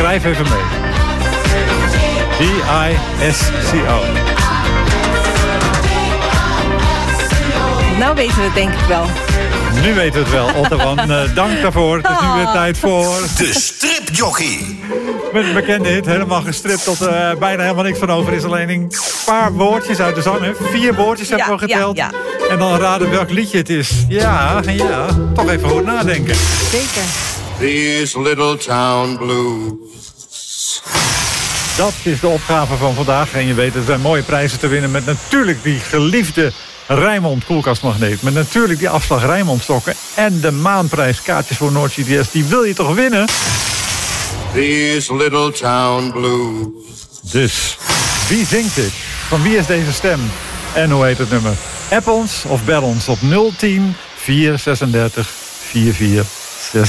Schrijf even mee. D-I-S-C-O. Nou weten we het denk ik wel. Nu weten we het wel, Otterwan. Dank daarvoor. Het is nu weer tijd voor... De stripjockey. Met een bekende hit, helemaal gestript tot bijna helemaal niks van over is. Alleen een paar woordjes uit de zang. Hè. 4 woordjes hebben we geteld. Ja. En dan raden welk liedje het is. Ja, toch even goed nadenken. Zeker. These little town blues. Dat is de opgave van vandaag. En je weet, er zijn mooie prijzen te winnen met natuurlijk die geliefde Rijnmond koelkastmagneet. Met natuurlijk die afslag Rijnmond stokken. En de maanprijs kaartjes voor Noord CDS. Die wil je toch winnen? These little town blues. Dus, wie zingt dit? Van wie is deze stem? En hoe heet het nummer? App ons of bel ons op 010 436 44